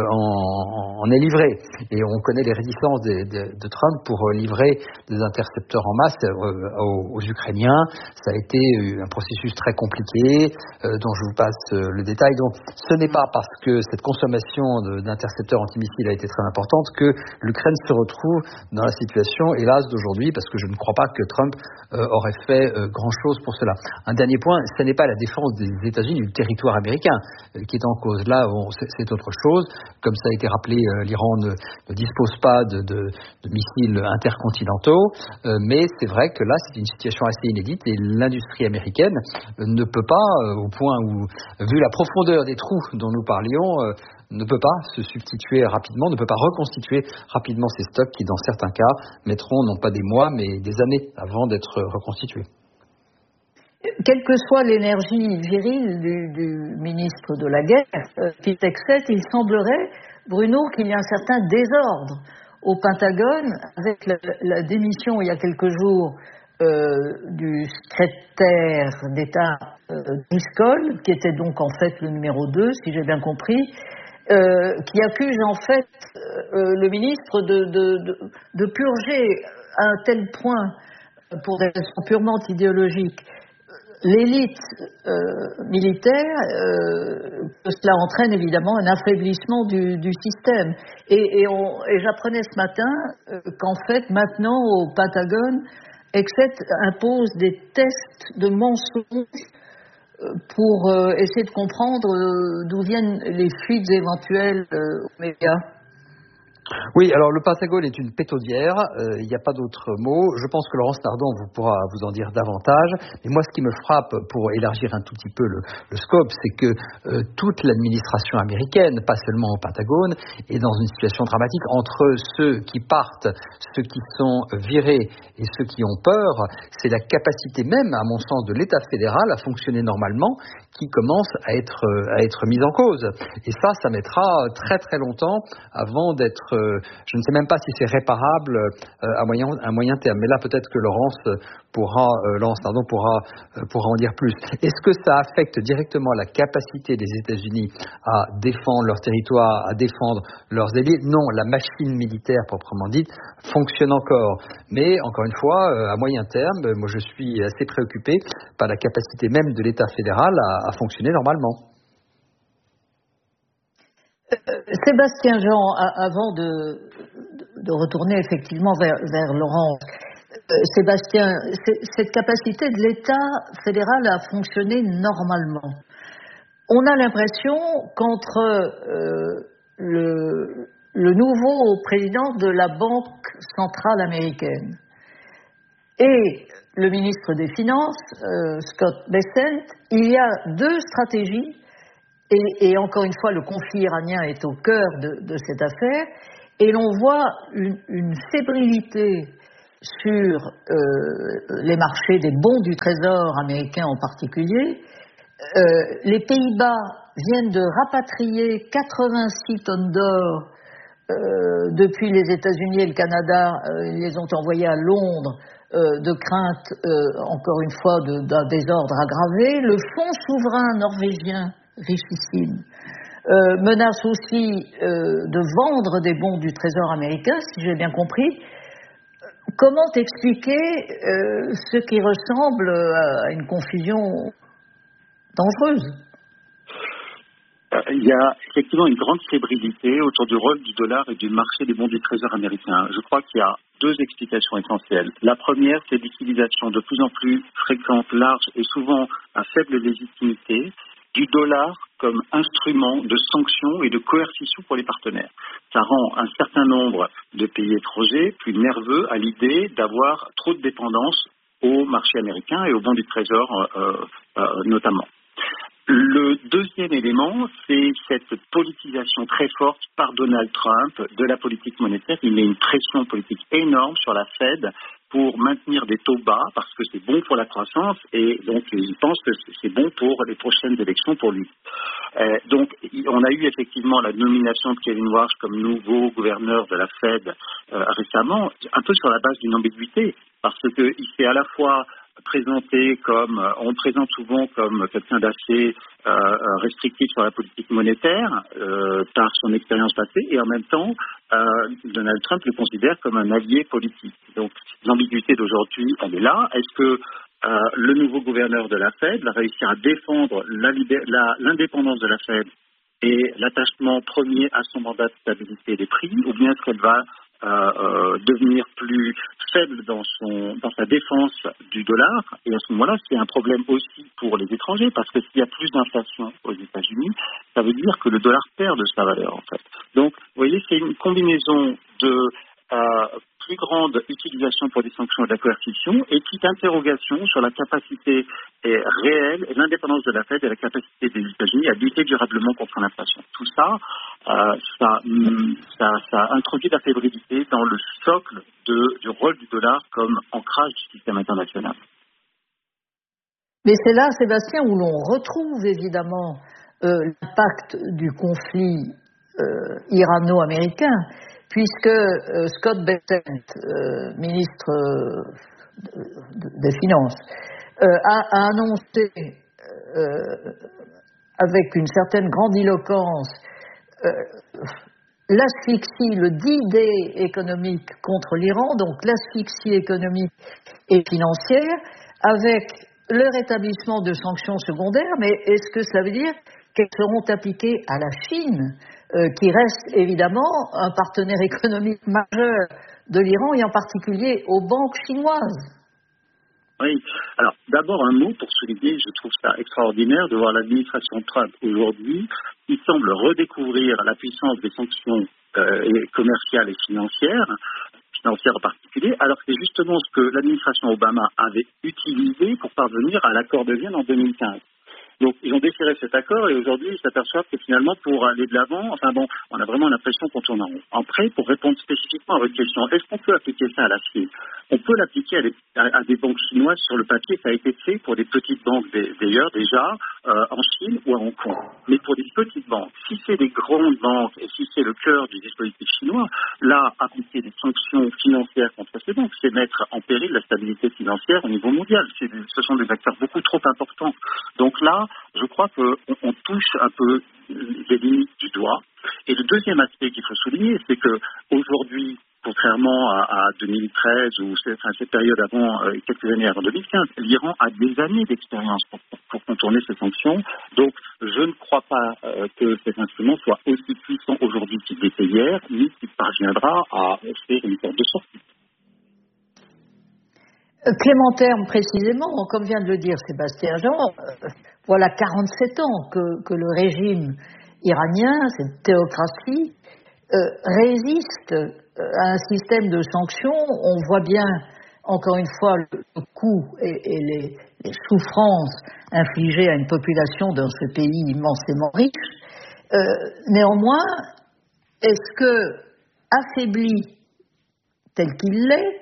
en aient livré. Et on connaît les réticences de Trump pour livrer des intercepteurs en masse aux Ukrainiens. Ça a été un processus très compliqué, dont je vous passe le détail. Donc, ce n'est pas parce que cette consommation d'intercepteurs antimissiles a été très importante que l'Ukraine se retrouve dans la situation, hélas, d'aujourd'hui, parce que je ne crois pas que Trump aurait fait grand-chose pour cela. Un dernier point, ce n'est pas la défense des États-Unis du territoire américain qui est en cause. Là, c'est autre chose. Comme ça a été rappelé, l'Iran ne dispose pas de missiles intercontinentaux, mais c'est vrai que là, c'est une situation assez inédite et l'industrie américaine ne peut pas, au point où, vu la profondeur des trous dont nous parlions, ne peut pas se substituer rapidement, ne peut pas reconstituer rapidement ces stocks qui, dans certains cas, mettront non pas des mois, mais des années avant d'être reconstitués. Quelle que soit l'énergie virile du ministre de la Guerre, Pete Hegseth, il semblerait, Bruno, qu'il y a un certain désordre au Pentagone, avec la démission il y a quelques jours du secrétaire d'État Driscoll, qui était donc en fait le numéro 2, si j'ai bien compris, qui accuse en fait le ministre de purger à un tel point, pour des raisons purement idéologiques, l'élite militaire, que cela entraîne évidemment un affaiblissement du système. Et j'apprenais ce matin qu'en fait maintenant au Pentagone, Hegseth impose des tests de mensonges pour essayer de comprendre d'où viennent les fuites éventuelles aux médias. Oui, alors le Pentagone est une pétaudière, il n'y a pas d'autre mot. Je pense que Laurence Nardon pourra vous en dire davantage. Mais moi, ce qui me frappe, pour élargir un tout petit peu le scope, c'est que toute l'administration américaine, pas seulement au Pentagone, est dans une situation dramatique entre ceux qui partent, ceux qui sont virés et ceux qui ont peur. C'est la capacité même, à mon sens, de l'État fédéral à fonctionner normalement qui commence à être mise en cause. Et ça mettra très très longtemps avant d'être je ne sais même pas si c'est réparable à moyen terme. Mais là, peut-être que Laurence pourra en dire plus. Est-ce que ça affecte directement la capacité des États-Unis à défendre leur territoire, à défendre leurs alliés? Non, la machine militaire proprement dite fonctionne encore. Mais encore une fois, à moyen terme, moi je suis assez préoccupé par la capacité même de l'État fédéral à fonctionner normalement. Sébastien Jean, avant de retourner effectivement vers Laurent, Sébastien, cette capacité de l'État fédéral à fonctionner normalement, on a l'impression qu'entre le nouveau président de la Banque centrale américaine et le ministre des Finances, Scott Bessent, il y a deux stratégies, et encore une fois, le conflit iranien est au cœur de cette affaire, et l'on voit une fébrilité sur les marchés des bons du Trésor américain en particulier. Les Pays-Bas viennent de rapatrier 86 tonnes d'or depuis les États-Unis et le Canada. Ils les ont envoyés à Londres de crainte, encore une fois, d'un désordre aggravé. Le fonds souverain norvégien, richissime, menace aussi de vendre des bons du Trésor américain, si j'ai bien compris. Comment expliquer ce qui ressemble à une confusion dangereuse? Il y a effectivement une grande fébrilité autour du rôle du dollar et du marché des bons du Trésor américain. Je crois qu'il y a deux explications essentielles. La première, c'est l'utilisation de plus en plus fréquente, large et souvent à faible légitimité du dollar comme instrument de sanction et de coercition pour les partenaires. Ça rend un certain nombre de pays étrangers plus nerveux à l'idée d'avoir trop de dépendance au marché américain et aux bons du Trésor notamment. Le deuxième élément, c'est cette politisation très forte par Donald Trump de la politique monétaire. Il met une pression politique énorme sur la Fed pour maintenir des taux bas parce que c'est bon pour la croissance et donc il pense que c'est bon pour les prochaines élections pour lui. Donc on a eu effectivement la nomination de Kevin Warsh comme nouveau gouverneur de la Fed récemment, un peu sur la base d'une ambiguïté parce qu'il s'est à la fois présenté comme, on le présente souvent comme quelqu'un d'assez restrictif sur la politique monétaire par son expérience passée et en même temps Donald Trump le considère comme un allié politique. Donc l'ambiguïté d'aujourd'hui, elle est là. Est-ce que le nouveau gouverneur de la Fed va réussir à défendre l'indépendance de la Fed et l'attachement premier à son mandat de stabilité des prix, ou bien est-ce qu'elle va devenir plus faible dans sa défense du dollar? Et à ce moment-là, c'est un problème aussi pour les étrangers, parce que s'il y a plus d'inflation aux États-Unis, ça veut dire que le dollar perd de sa valeur, en fait. Donc, vous voyez, c'est une combinaison de plus grande utilisation pour des sanctions et de la coercition, et petite interrogation sur la capacité réelle et l'indépendance de la Fed et la capacité des États-Unis à lutter durablement contre l'inflation. Tout ça, ça introduit de la fébrilité dans le socle du rôle du dollar comme ancrage du système international. Mais c'est là, Sébastien, où l'on retrouve évidemment l'impact du conflit irano-américain, puisque Scott Bessent, ministre des Finances, a annoncé avec une certaine grandiloquence l'asphyxie, le D-Day économique contre l'Iran, donc l'asphyxie économique et financière, avec le rétablissement de sanctions secondaires, mais est-ce que cela veut dire qu'elles seront appliquées à la Chine, qui reste évidemment un partenaire économique majeur de l'Iran et en particulier aux banques chinoises? Oui. Alors, d'abord un mot pour souligner, je trouve ça extraordinaire de voir l'administration Trump aujourd'hui, qui semble redécouvrir la puissance des sanctions commerciales et financières en particulier, alors que c'est justement ce que l'administration Obama avait utilisé pour parvenir à l'accord de Vienne en 2015. Donc, ils ont déchiré cet accord et aujourd'hui, ils s'aperçoivent que finalement, pour aller de l'avant, on a vraiment l'impression qu'on tourne en rond. Après, pour répondre spécifiquement à votre question, est-ce qu'on peut appliquer ça à la Chine? On peut l'appliquer à des banques chinoises sur le papier. Ça a été fait pour des petites banques d'ailleurs déjà, en Chine ou à Hong Kong. Mais pour des petites banques, si c'est des grandes banques et si c'est le cœur du dispositif chinois, là, appliquer des sanctions financières contre ces banques, c'est mettre en péril la stabilité financière au niveau mondial. Ce sont des acteurs beaucoup trop importants. Donc là, je crois qu'on touche un peu les limites du doigt. Et le deuxième aspect qu'il faut souligner, c'est que aujourd'hui, contrairement à 2013 ou cette période avant, quelques années avant 2015, l'Iran a des années d'expérience pour contourner ces sanctions. Donc, je ne crois pas que cet instrument soit aussi puissant aujourd'hui qu'il l'était hier, ni qu'il parviendra à faire une sorte de sortie. Clément Terme, précisément, comme vient de le dire Sébastien Jean, voilà 47 ans que le régime iranien, cette théocratie, résiste à un système de sanctions. On voit bien, encore une fois, le coût et les souffrances infligées à une population dans ce pays immensément riche. Néanmoins, est-ce que, affaibli tel qu'il l'est,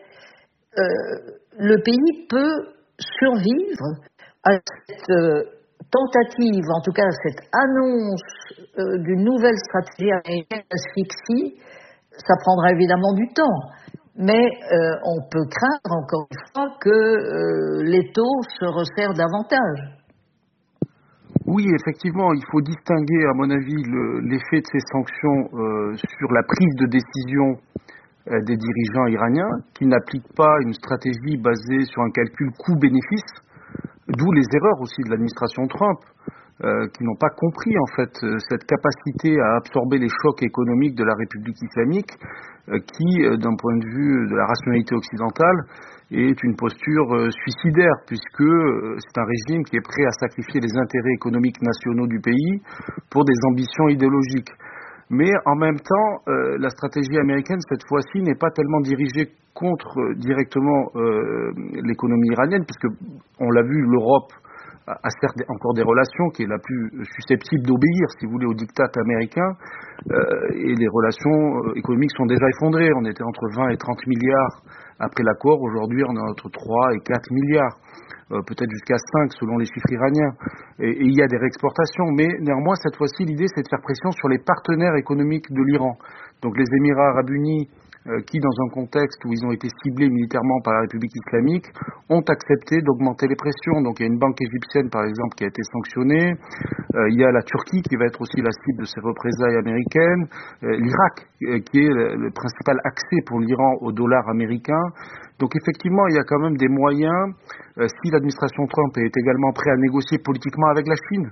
le pays peut survivre à cette tentative, en tout cas cette annonce d'une nouvelle stratégie américaine d'asphyxie? Ça prendra évidemment du temps, mais on peut craindre encore une fois que l'étau se resserre davantage. Oui, effectivement, il faut distinguer, à mon avis, l'effet de ces sanctions sur la prise de décision des dirigeants iraniens, qui n'appliquent pas une stratégie basée sur un calcul coût-bénéfice, d'où les erreurs aussi de l'administration Trump, qui n'ont pas compris en fait cette capacité à absorber les chocs économiques de la République islamique, qui, d'un point de vue de la rationalité occidentale, est une posture suicidaire, puisque c'est un régime qui est prêt à sacrifier les intérêts économiques nationaux du pays pour des ambitions idéologiques. Mais en même temps, la stratégie américaine, cette fois-ci, n'est pas tellement dirigée contre directement l'économie iranienne, puisque, on l'a vu, l'Europe a certes encore des relations, qui est la plus susceptible d'obéir, si vous voulez, au diktat américain, et les relations économiques sont déjà effondrées. On était entre 20 et 30 milliards après l'accord, aujourd'hui on est entre 3 et 4 milliards. Peut-être jusqu'à 5 selon les chiffres iraniens, et il y a des réexportations, mais néanmoins cette fois-ci l'idée c'est de faire pression sur les partenaires économiques de l'Iran, donc les Émirats arabes unis, qui dans un contexte où ils ont été ciblés militairement par la République islamique, ont accepté d'augmenter les pressions. Donc il y a une banque égyptienne par exemple qui a été sanctionnée, il y a la Turquie qui va être aussi la cible de ces représailles américaines, l'Irak qui est le principal accès pour l'Iran au dollar américain. Donc effectivement, il y a quand même des moyens, si l'administration Trump est également prête à négocier politiquement avec la Chine,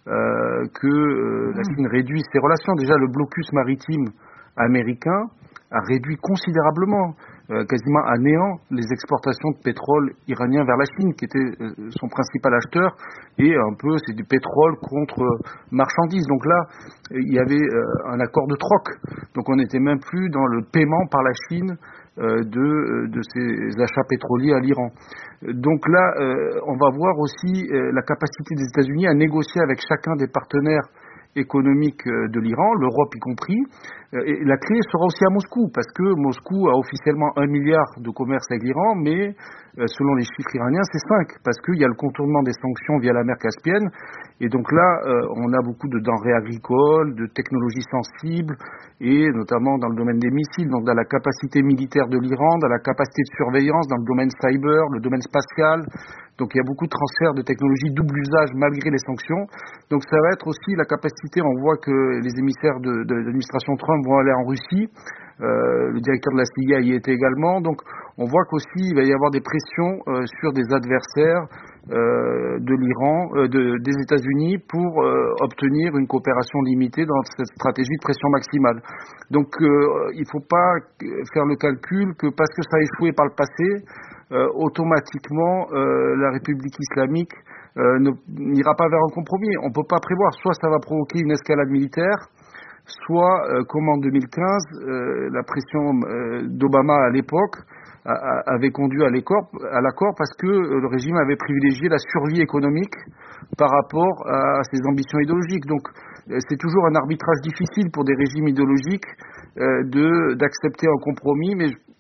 que la Chine réduise ses relations. Déjà, le blocus maritime américain a réduit considérablement, quasiment à néant, les exportations de pétrole iranien vers la Chine, qui était son principal acheteur, et un peu c'est du pétrole contre marchandises. Donc là, il y avait un accord de troc. Donc on n'était même plus dans le paiement par la Chine de ces achats pétroliers à l'Iran. Donc là, on va voir aussi la capacité des États-Unis à négocier avec chacun des partenaires économiques de l'Iran, l'Europe y compris. Et la clé sera aussi à Moscou, parce que Moscou a officiellement 1 milliard de commerce avec l'Iran, mais selon les chiffres iraniens, c'est 5, parce qu'il y a le contournement des sanctions via la mer Caspienne. Et donc là, on a beaucoup de denrées agricoles, de technologies sensibles, et notamment dans le domaine des missiles, donc dans la capacité militaire de l'Iran, dans la capacité de surveillance, dans le domaine cyber, le domaine spatial. Donc il y a beaucoup de transferts de technologies double usage malgré les sanctions. Donc ça va être aussi la capacité, on voit que les émissaires de l'administration Trump vont aller en Russie. Le directeur de la CIA y était également. Donc on voit qu'aussi il va y avoir des pressions sur des adversaires de l'Iran, des États-Unis pour obtenir une coopération limitée dans cette stratégie de pression maximale. Donc il ne faut pas faire le calcul que parce que ça a échoué par le passé, automatiquement la République islamique n'ira pas vers un compromis. On ne peut pas prévoir, soit ça va provoquer une escalade militaire, soit comme en 2015, la pression d'Obama à l'époque avait conduit à l'accord parce que le régime avait privilégié la survie économique par rapport à ses ambitions idéologiques. Donc c'est toujours un arbitrage difficile pour des régimes idéologiques d'accepter un compromis, mais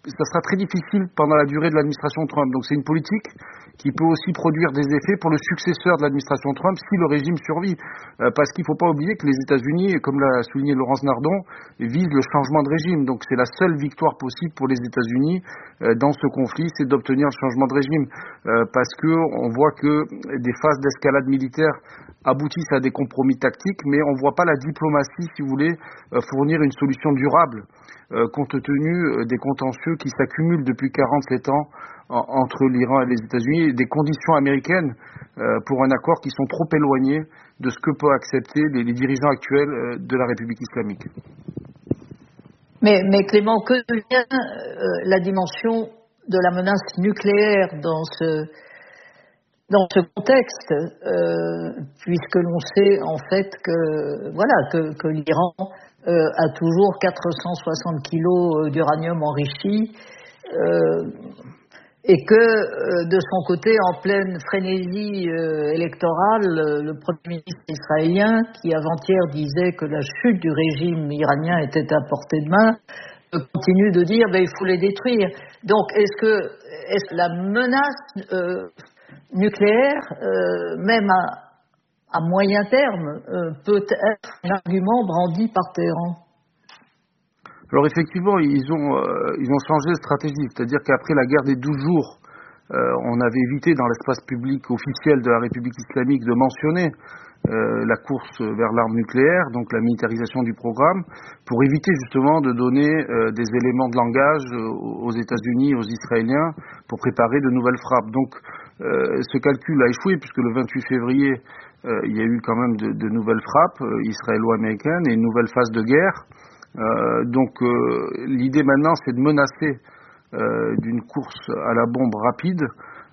ça sera très difficile pendant la durée de l'administration Trump. Donc c'est une politique qui peut aussi produire des effets pour le successeur de l'administration Trump si le régime survit. Parce qu'il ne faut pas oublier que les États-Unis, comme l'a souligné Laurence Nardon, visent le changement de régime. Donc c'est la seule victoire possible pour les États-Unis dans ce conflit, c'est d'obtenir le changement de régime. Parce qu'on voit que des phases d'escalade militaire aboutissent à des compromis tactiques, mais on ne voit pas la diplomatie, si vous voulez, fournir une solution durable, compte tenu des contentieux qui s'accumulent depuis 47 ans entre l'Iran et les États-Unis, et des conditions américaines pour un accord qui sont trop éloignées de ce que peuvent accepter les dirigeants actuels de la République islamique. Mais Clément, que devient la dimension de la menace nucléaire dans ce contexte, puisque l'on sait en fait que l'Iran a toujours 460 kilos d'uranium enrichi, et que de son côté, en pleine frénésie électorale, le Premier ministre israélien, qui avant-hier disait que la chute du régime iranien était à portée de main, continue de dire il faut les détruire. Donc est-ce que la menace nucléaire, même à moyen terme, peut être un argument brandi par Téhéran? Alors effectivement, ils ont changé de stratégie, c'est-à-dire qu'après la guerre des 12 jours, on avait évité dans l'espace public officiel de la République islamique de mentionner la course vers l'arme nucléaire, donc la militarisation du programme, pour éviter justement de donner des éléments de langage aux États-Unis, aux Israéliens, pour préparer de nouvelles frappes. Donc ce calcul a échoué, puisque le 28 février, il y a eu quand même de nouvelles frappes israélo-américaines et une nouvelle phase de guerre. Donc l'idée maintenant, c'est de menacer d'une course à la bombe rapide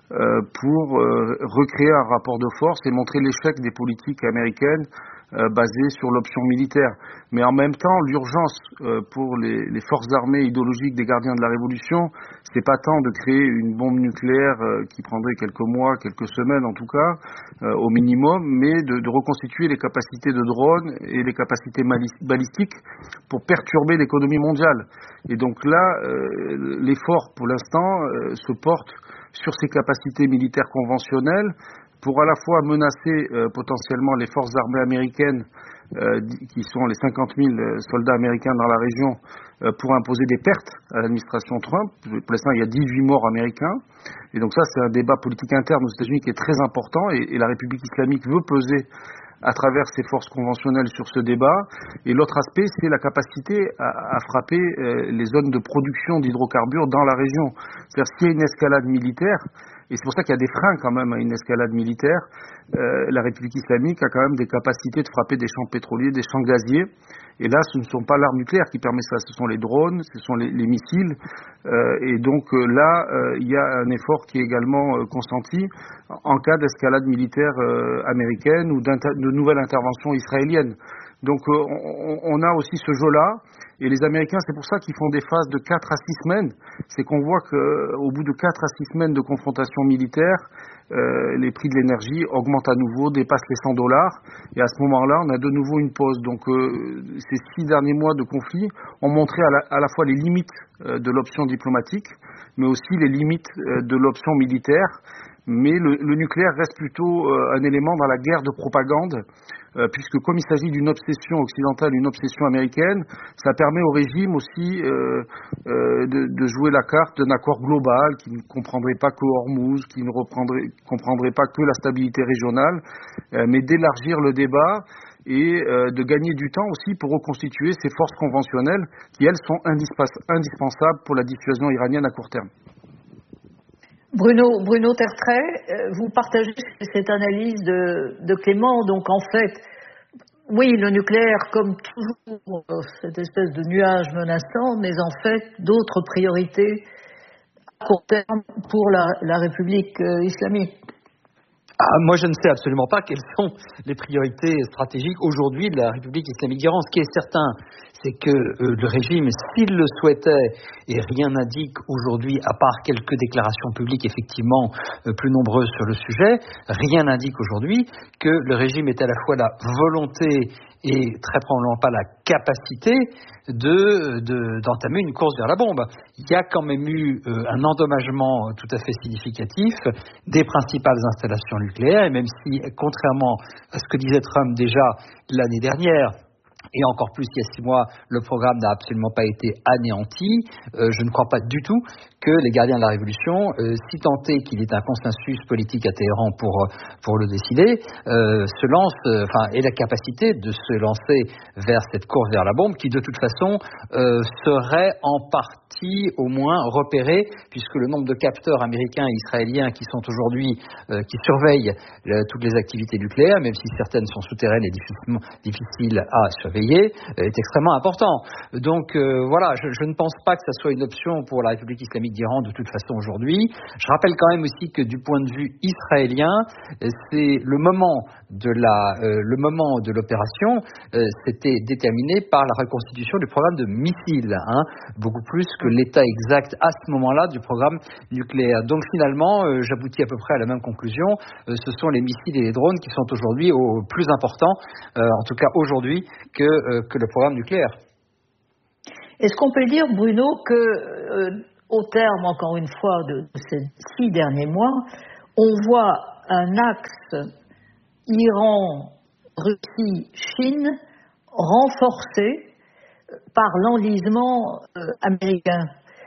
pour recréer un rapport de force et montrer l'échec des politiques américaines basées sur l'option militaire. Mais en même temps, l'urgence pour les forces armées idéologiques des gardiens de la Révolution, c'est pas tant de créer une bombe nucléaire qui prendrait quelques mois, quelques semaines en tout cas, au minimum, mais de reconstituer les capacités de drones et les capacités balistiques pour perturber l'économie mondiale. Et donc là, l'effort pour l'instant se porte sur ces capacités militaires conventionnelles, pour à la fois menacer potentiellement les forces armées américaines, qui sont les 50 000 soldats américains dans la région, pour imposer des pertes à l'administration Trump. Pour l'instant, il y a 18 morts américains. Et donc ça, c'est un débat politique interne aux États-Unis qui est très important, et la République islamique veut peser à travers ses forces conventionnelles sur ce débat. Et l'autre aspect, c'est la capacité à frapper les zones de production d'hydrocarbures dans la région. C'est-à-dire, s'il y a une escalade militaire, et c'est pour ça qu'il y a des freins quand même à une escalade militaire, la République islamique a quand même des capacités de frapper des champs pétroliers, des champs gaziers. Et là, ce ne sont pas l'arme nucléaire qui permet ça, ce sont les drones, ce sont les missiles. Et donc là, il y a un effort qui est également consenti en cas d'escalade militaire américaine ou de nouvelle intervention israélienne. Donc on a aussi ce jeu-là, et les Américains, c'est pour ça qu'ils font des phases de 4 à 6 semaines, c'est qu'on voit qu'au bout de 4 à 6 semaines de confrontation militaire, les prix de l'énergie augmentent à nouveau, dépassent les $100, et à ce moment-là, on a de nouveau une pause. Donc ces 6 derniers mois de conflit ont montré à la fois les limites de l'option diplomatique, mais aussi les limites de l'option militaire. Mais le nucléaire reste plutôt un élément dans la guerre de propagande, puisque comme il s'agit d'une obsession occidentale, une obsession américaine, ça permet au régime aussi de jouer la carte d'un accord global qui ne comprendrait pas que Hormuz, qui ne comprendrait pas que la stabilité régionale, mais d'élargir le débat et de gagner du temps aussi pour reconstituer ces forces conventionnelles qui, elles, sont indispensables pour la dissuasion iranienne à court terme. Bruno Tertrais, vous partagez cette analyse de Clément. Donc en fait, oui, le nucléaire comme toujours, cette espèce de nuage menaçant, mais en fait d'autres priorités à court terme pour la République islamique. Moi, je ne sais absolument pas quelles sont les priorités stratégiques aujourd'hui de la République islamique d'Iran. Ce qui est certain, c'est que le régime, s'il le souhaitait, et rien n'indique aujourd'hui, à part quelques déclarations publiques effectivement plus nombreuses sur le sujet, rien n'indique aujourd'hui que le régime ait à la fois la volonté et très probablement pas la capacité d'entamer une course vers la bombe. Il y a quand même eu un endommagement tout à fait significatif des principales installations nucléaires, et même si, contrairement à ce que disait Trump déjà l'année dernière, et encore plus il y a 6 mois, le programme n'a absolument pas été anéanti. Je ne crois pas du tout que les gardiens de la Révolution, si tant est qu'il y ait un consensus politique à Téhéran pour le décider, se lancent, aient la capacité de se lancer vers cette course vers la bombe, qui de toute façon serait en partie au moins repérée, puisque le nombre de capteurs américains et israéliens qui sont aujourd'hui, qui surveillent toutes les activités nucléaires, même si certaines sont souterraines et difficiles à surveiller, est extrêmement important. Donc voilà, je ne pense pas que ça soit une option pour la République islamique d'Iran de toute façon aujourd'hui. Je rappelle quand même aussi que du point de vue israélien, c'est le moment de l'opération, c'était déterminé par la reconstitution du programme de missiles, beaucoup plus que l'état exact à ce moment-là du programme nucléaire. Donc finalement, j'aboutis à peu près à la même conclusion. Ce sont les missiles et les drones qui sont aujourd'hui au plus important, en tout cas aujourd'hui, que le programme nucléaire. Est-ce qu'on peut dire, Bruno, que au terme, encore une fois, de ces 6 derniers mois, on voit un axe Iran, Russie, Chine renforcé par l'enlisement américain.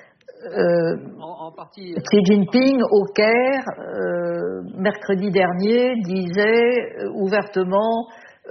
En partie. Xi Jinping, au Caire, mercredi dernier, disait ouvertement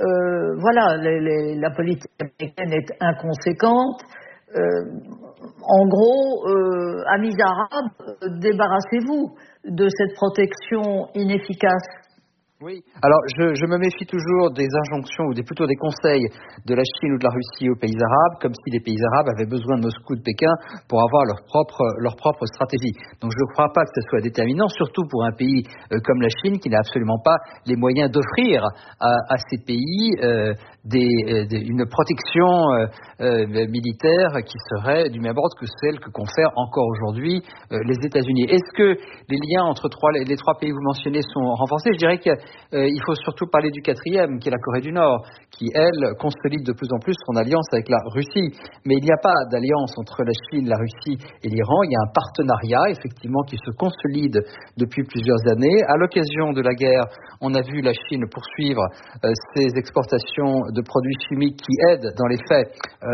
la politique américaine est inconséquente. En gros, amis arabes, débarrassez-vous de cette protection inefficace. Oui. Alors, je me méfie toujours des injonctions ou plutôt des conseils de la Chine ou de la Russie aux pays arabes, comme si les pays arabes avaient besoin de Moscou, de Pékin pour avoir leur propre stratégie. Donc, je ne crois pas que ce soit déterminant, surtout pour un pays comme la Chine qui n'a absolument pas les moyens d'offrir à ces pays une protection militaire qui serait du même ordre que celle que confèrent encore aujourd'hui les États-Unis. Est-ce que les liens entre les 3 pays que vous mentionnez sont renforcés? Je dirais qu'il faut surtout parler du 4e, qui est la Corée du Nord, qui, elle, consolide de plus en plus son alliance avec la Russie. Mais il n'y a pas d'alliance entre la Chine, la Russie et l'Iran. Il y a un partenariat, effectivement, qui se consolide depuis plusieurs années. À l'occasion de la guerre, on a vu la Chine poursuivre ses exportations de produits chimiques qui aident, dans les faits,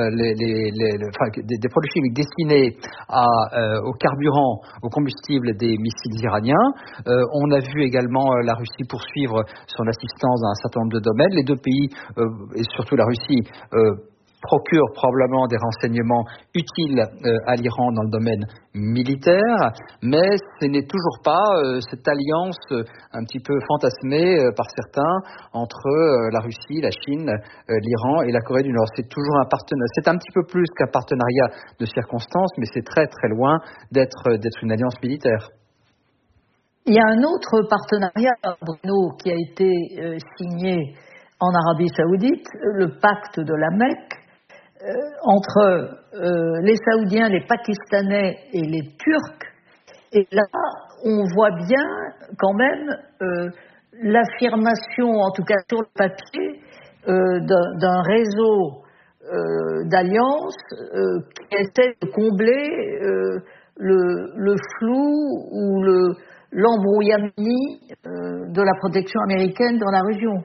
des produits chimiques destinés au carburant, au combustible des missiles iraniens. On a vu également la Russie poursuivre son assistance dans un certain nombre de domaines. Les 2 pays, et surtout la Russie, procurent probablement des renseignements utiles à l'Iran dans le domaine militaire, mais ce n'est toujours pas cette alliance un petit peu fantasmée par certains entre la Russie, la Chine, l'Iran et la Corée du Nord. C'est toujours un partenariat. C'est un petit peu plus qu'un partenariat de circonstances, mais c'est très très loin d'être une alliance militaire. Il y a un autre partenariat, Bruno, qui a été signé en Arabie Saoudite, le pacte de la Mecque, entre les Saoudiens, les Pakistanais et les Turcs. Et là, on voit bien quand même l'affirmation, en tout cas sur le papier, d'un réseau d'alliances qui essaie de combler le flou ou l'embrouillamini de la protection américaine dans la région.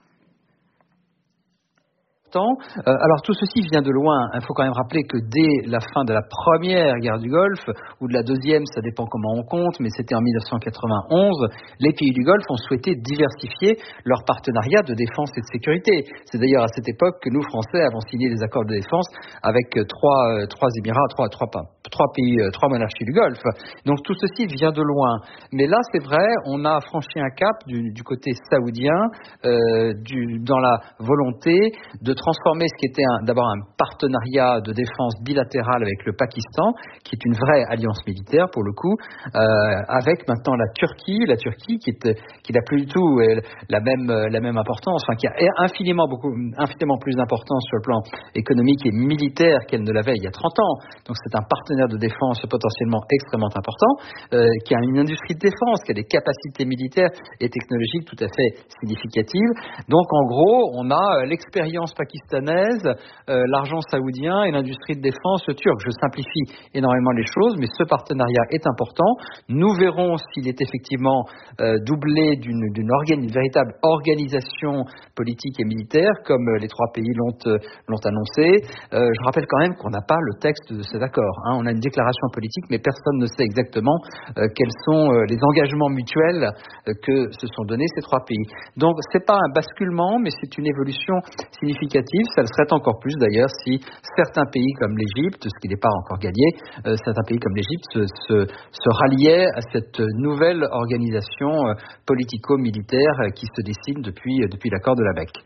Alors tout ceci vient de loin. Il faut quand même rappeler que dès la fin de la première guerre du Golfe, ou de la deuxième, ça dépend comment on compte, mais c'était en 1991, les pays du Golfe ont souhaité diversifier leur partenariat de défense et de sécurité. C'est d'ailleurs à cette époque que nous, Français, avons signé des accords de défense avec trois trois monarchies du Golfe. Donc tout ceci vient de loin. Mais là, c'est vrai, on a franchi un cap du côté saoudien dans la volonté de transformer ce qui était d'abord un partenariat de défense bilatéral avec le Pakistan, qui est une vraie alliance militaire pour le coup, avec maintenant la Turquie qui n'a plus du tout la même importance, enfin qui a infiniment plus d'importance sur le plan économique et militaire qu'elle ne l'avait il y a 30 ans. Donc c'est un partenaire de défense potentiellement extrêmement important, qui a une industrie de défense, qui a des capacités militaires et technologiques tout à fait significatives. Donc en gros, on a l'expérience pakistanaise, l'argent saoudien et l'industrie de défense turque. Je simplifie énormément les choses, mais ce partenariat est important. Nous verrons s'il est effectivement doublé d'une véritable organisation politique et militaire, comme les trois pays l'ont annoncé. Je rappelle quand même qu'on n'a pas le texte de cet accord. On a une déclaration politique, mais personne ne sait exactement quels sont les engagements mutuels que se sont donnés ces trois pays. Donc, c'est pas un basculement, mais c'est une évolution significative. Ça le serait encore plus d'ailleurs si certains pays comme l'Égypte, ce qui n'est pas encore gagné, certains pays comme l'Égypte se ralliaient à cette nouvelle organisation politico-militaire qui se dessine depuis l'accord de la Mecque.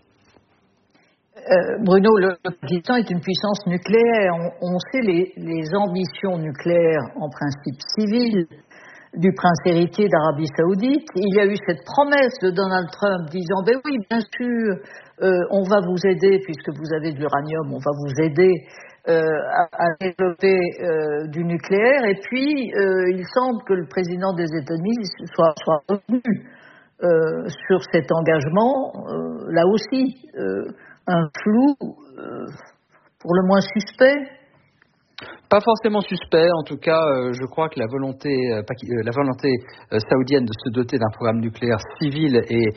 Bruno, le Pakistan est une puissance nucléaire. On sait les ambitions nucléaires en principe civiles du prince héritier d'Arabie Saoudite. Il y a eu cette promesse de Donald Trump disant « oui, bien sûr, on va vous aider, puisque vous avez de l'uranium, on va vous aider à développer du nucléaire ». Et puis, il semble que le président des États-Unis soit revenu sur cet engagement, là aussi, un flou pour le moins suspect. Pas forcément suspect, en tout cas, je crois que la volonté saoudienne de se doter d'un programme nucléaire civil et